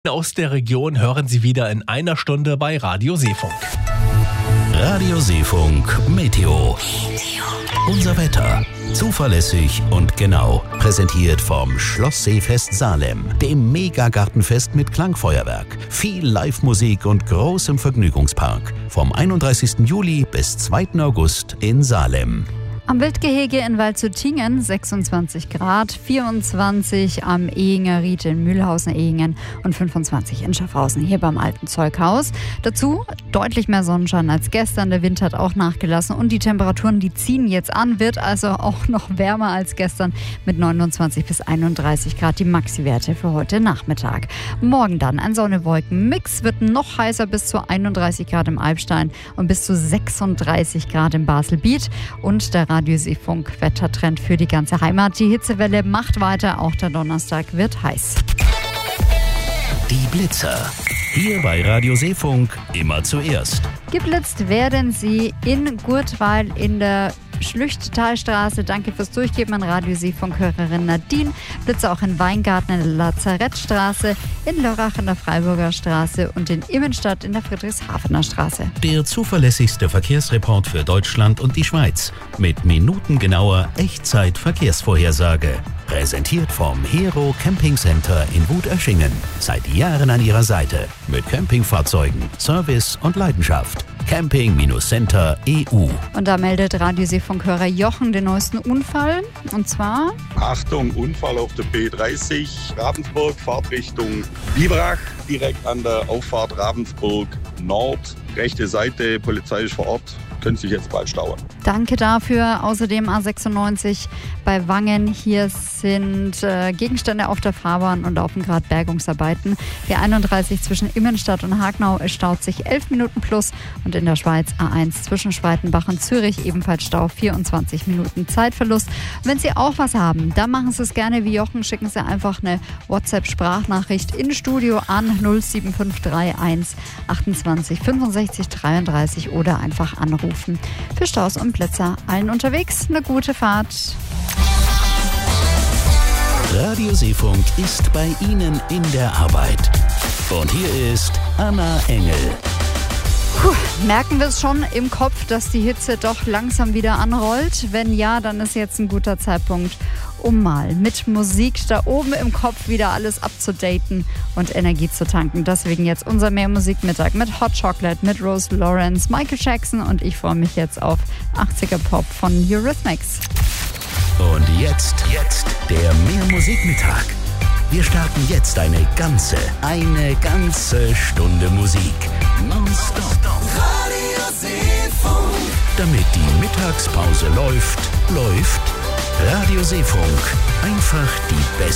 Aus der Region hören Sie wieder in einer Stunde bei Radio Seefunk. Radio Seefunk Meteo. Unser Wetter. Zuverlässig und genau. Präsentiert vom Schloss Seefest Salem, dem Megagartenfest mit Klangfeuerwerk, viel Live-Musik und großem Vergnügungspark. Vom 31. Juli bis 2. August in Salem. Am Wildgehege in Waldshüttingen 26 Grad, 24 am Ehinger Ried in Mühlhausen-Ehingen und 25 in Schaffhausen hier beim Alten Zeughaus. Dazu deutlich mehr Sonnenschein als gestern. Der Wind hat auch nachgelassen und die Temperaturen, die ziehen jetzt an, wird also auch noch wärmer als gestern mit 29 bis 31 Grad die Maxi-Werte für heute Nachmittag. Morgen dann ein Sonne-Wolken-Mix, wird noch heißer bis zu 31 Grad im Albstein und bis zu 36 Grad im Baselbiet und der Radio Seefunk Wettertrend für die ganze Heimat. Die Hitzewelle macht weiter, auch der Donnerstag wird heiß. Die Blitzer. Hier bei Radio Seefunk immer zuerst. Geblitzt werden sie in Gurtweil in der Schlüchttalstraße. Danke fürs Durchgeben an Radio Seefunk-Hörerin Nadine. Blitze auch in Weingarten in der Lazarettstraße, in Lörrach in der Freiburger Straße und in Immenstadt in der Friedrichshafener Straße. Der zuverlässigste Verkehrsreport für Deutschland und die Schweiz. Mit minutengenauer Echtzeit-Verkehrsvorhersage. Präsentiert vom Hero Camping Center in Wut-Öschingen. Seit Jahren an Ihrer Seite. Mit Campingfahrzeugen, Service und Leidenschaft. Camping-Center EU. Und da meldet Radio Seefunk-Hörer Jochen den neuesten Unfall. Und zwar... Achtung, Unfall auf der B30 Ravensburg, Fahrtrichtung Biberach, direkt an der Auffahrt Ravensburg Nord. Rechte Seite, Polizei ist vor Ort. Können sich jetzt bald stauen. Danke dafür. Außerdem A96 bei Wangen. Hier sind Gegenstände auf der Fahrbahn und laufen gerade Bergungsarbeiten. Die 31 zwischen Immenstadt und Hagnau staut sich 11 Minuten plus. Und in der Schweiz A1 zwischen Schweitenbach und Zürich ebenfalls Stau, 24 Minuten Zeitverlust. Wenn Sie auch was haben, dann machen Sie es gerne wie Jochen. Schicken Sie einfach eine WhatsApp-Sprachnachricht ins Studio an 07531 28 65 33 oder einfach anrufen. Für Staus und Blitzer allen unterwegs eine gute Fahrt. Radio Seefunk ist bei Ihnen in der Arbeit. Und hier ist Anna Engel. Merken wir es schon im Kopf, dass die Hitze doch langsam wieder anrollt? Wenn ja, dann ist jetzt ein guter Zeitpunkt, um mal mit Musik da oben im Kopf wieder alles abzudaten und Energie zu tanken. Deswegen jetzt unser Mehrmusikmittag mit Hot Chocolate, mit Rose Lawrence, Michael Jackson und ich freue mich jetzt auf 80er Pop von Eurythmics. Und jetzt der Mehrmusikmittag. Wir starten jetzt eine ganze Stunde Musik. Nonstop. Radio Seefunk. Damit die Mittagspause läuft Radio Seefunk. Einfach die beste